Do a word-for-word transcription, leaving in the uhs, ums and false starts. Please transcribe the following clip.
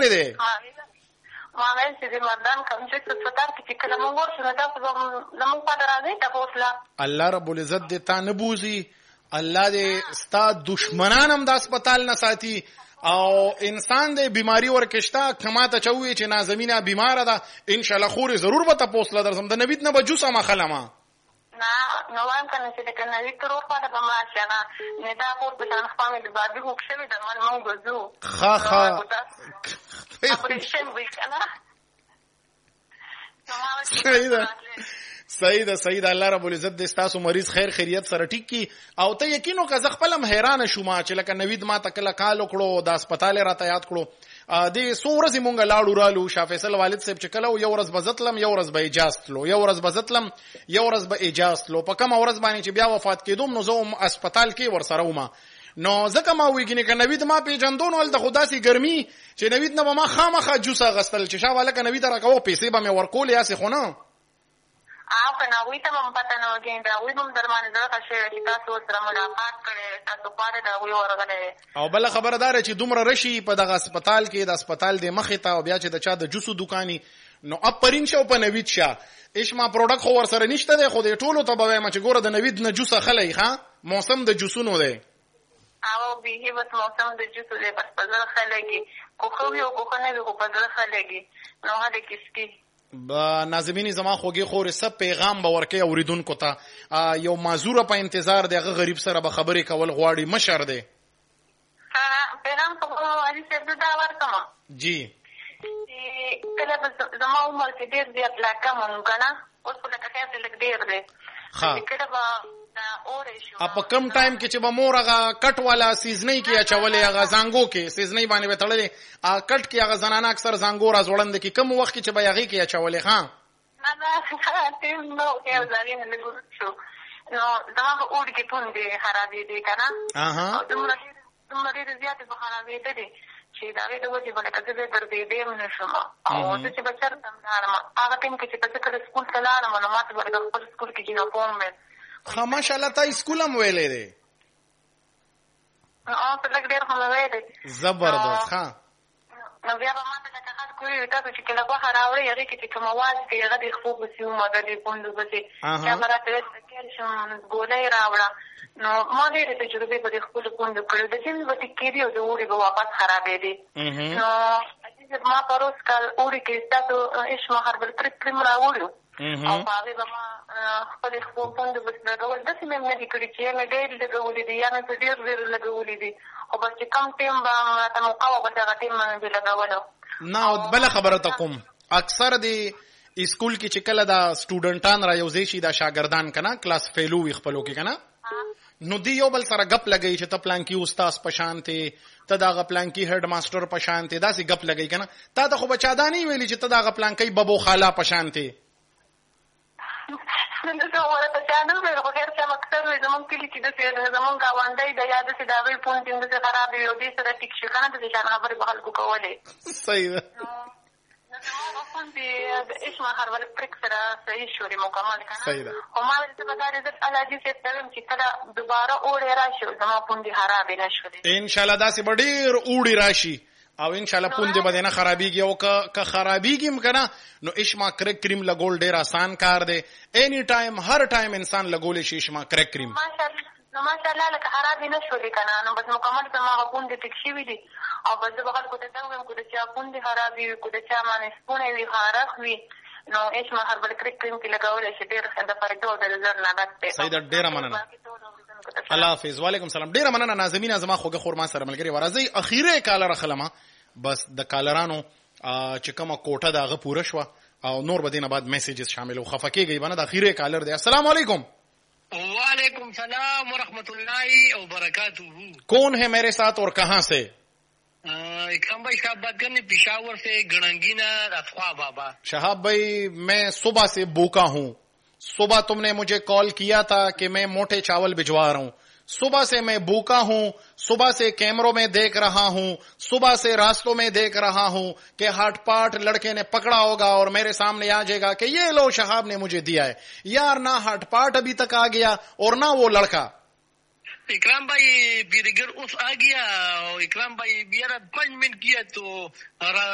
کړی دی؟ ما ویل چې د مردان کوم چې سپټار کې کله مونږ ورشو نو تاسو زموږ پاتې راځئ تاسو لا الله رب العزت دې تا نه بوزي، الله دې ستا دشمنان هم د هسپتال نه ساتي او انسان دې بیماری ورکشتا کما ته چوي چې نازمینه بیماره ده ان شاء الله خوري ضرور به تاسو لا درسم د نبی نه بجوسه ما خلما نه نو وایم کنه چې د کنه تر وخته به ما شنه نه دا خور به ځان خپل د بابي وکښوي د من مونږ بزو خا خا اپریشن وی کنه صحیح ده صحیح ده صحیح ده الله رب العزت دې تاسو مریض خیر خیریت سره ټیک کی او ته یقینو که زه خپلم حیران شوم چې لکه نوید ما تکله کال وکړو د هسپتال راته یاد کړو د څو ورځې مونږ لاړو رالو شاه فیصل والد صاحب چې کله یو ورځ بزتلم یو ورځ به اجازه تلو یو ورځ بزتلم یو ورځ به اجازه تلو په کوم ورځ باندې چې بیا وفات کېدوم نو زه هسپتال کې ورسره وم نو ځکه ما ویګنې که نوید ما پیژندون ول د خدا سي ګرمي چې نوید نه به ما خامخا جوسه غستل چې شاواله که نوید راکوه پیسې به مې ورکول یاسې خو نه او که نه وی ته هم پته نه وګین دا وی هم در باندې زړه ښه چې تاسو سره ملاقات کړې تاسو پاره دا وی ورغله او بل خبردار چې دومره رشي په دغه هسپتال کې د هسپتال د مخې ته او بیا چې د چا د جوسو دکاني نو اپرین شو په نوید شه اشما پروډکټ خو ور سره نشته دی خو د ټولو ته به وایم چې ګوره د نوید نه جوسه خلای ښا موسم د جوسونو دی او به بس موسم د جوسو دی بس په ځل خلګي کو خو یو کو نه کو په ځل خلګي نو هدا کیسکی با ناظمین زما خوږی خور سب پیغام به ورکه اوریدونکو ته یو معذور په انتظار دی هغه غریب سره به خبرې کول غواړي مشر دی پیغام په علي صاحب دا ورکما جی کله زما عمر کې ډیر دی لکه مونږ کنه اوس په لکه کې لګ ډیر دی ها کله به اورې شو په کم ټایم کې چې به مور هغه کټ والا سیزنۍ کې اچولې هغه زنګو کې سیزنۍ باندې به تړلې ا کټ کې هغه زنانه اکثر زنګو را زوړند کې کم وخت کې چې به هغه کې اچولې ها نه نه تیم نو کې ځارین نه ګور شو نو زما په اور کې پون دي خرابې دي کنه اها دومره دومره ډېر زیات په خرابې دي چې دا وی د وځي باندې کله در دې دې من شم او چې په چر تم دارم هغه ټیم کې چې په کله سکول ته لاړم نو ماته ورته خپل سکول کې جنا فورم مې خا ماشاءالله تا اسکول هم ویلې دي او په لګ ډېر هم ویلې زبردست ها نو بیا به ماته څنګه خاص کوی تاسو چې کله په هراوړې هغه کې چې کوم आवाज کې هغه د خو په سیمه مګلې پوندو بسې کیمرا ته کېشم ګولې راوړه نو ما دې ته تجربه په خپل پوندو کړو د دې وخت کې دی او د اوري په واپس خرابې دي نو ما پروس کال اوري کې تاسو هیڅ مهار بل تر کریم راوړو او هغه به ما خپل خپل پوندو بس راغول د سیمه مې دې کړی چې مې ډېر لګولې دي یا نه ډېر ډېر لګولې دي او بس کم ټیم به ته مقاومه به هغه ټیم باندې لګولو نو بل خبره ته کوم اکثر دی اسکول کې چې کله دا سټوډنټان را یوځي شي دا شاګردان کنه کلاس فیلو وي خپلو کې کنه نو دی یو بل سره غپ لګی چې ته پلان کې استاد پشانته ته دا غپلان کې هډ ماستر پشانته دا سي غپ لګی کنه تا ته خو بچادانی ویلی چې ته دا غپلان کې بابو خالا پشانته نو دا ورته چانه مې خو هر څه مقصد وي زمونږ کلی کې د زمونږ گاونډي د یاد سي دا وی پون ټینګ څه خراب وي او دې سره ټیک شي کنه د ځان خبرې په خلکو کولې صحیح ده نو نو باندې د اسمه هر ول پرک سره صحیح شوري مکمل کنه صحیح ده او ما ورته په دار عزت الاجي څه تم چې کله دوباره اورې راشي زمو پون دي خراب نه شولې ان شاء الله دا سي ډیر اوړي راشي او ان شاء الله پون دې باندې نه خرابيږي او که خرابيږي مکنه نو اشما کرک کریم لګول ډیر آسان کار دی اني ټایم هر ټایم انسان لګول شي اشما کرک کریم ماشاءالله نو ماشاءالله لکه خراب نه شولې کنه نو بس مکمل ته ما پون دې تک شي وي دي او بس بغل کو ته څنګه کو ته چا پون دې خرابي کو ته چا باندې سپونه وي خارخ وي نو اشما هر بل کرک کریم کې لګول شي ډیر څنګه فائدو د نظر نه راځي سیدا ډیر مننه الله حافظ وعلیکم السلام ډیر مننه ناظمین زما خوګه خورما سره ملګری ورځي اخیره کالر خلمه بس د کالرانو چې کومه کوټه دغه پوره شو او نور بدینه بعد میسیجز شامل او خفکیږي باندې د اخیره کالر دی السلام علیکم وعلیکم السلام ورحمۃ اللہ وبرکاتہ کون ہے میرے ساتھ اور کہاں سے اکرام بھائی صاحب بات کرنے پشاور سے گڑنگینا افخوا بابا شہاب بھائی میں صبح سے بھوکا ہوں صبح تم نے مجھے کال کیا تھا کہ میں موٹے چاول بھجوا رہا ہوں صبح سے میں بھوکا ہوں صبح سے کیمروں میں دیکھ رہا ہوں صبح سے راستوں میں دیکھ رہا ہوں کہ ہاٹ پاٹ لڑکے نے پکڑا ہوگا اور میرے سامنے آ جائے گا کہ یہ لو شہاب نے مجھے دیا ہے یار نہ ہاٹ پاٹ ابھی تک آ گیا اور نہ وہ لڑکا اکرام بھائی بیرگر اس آ گیا اکرام بھائی میرا پانچ منٹ کیا تو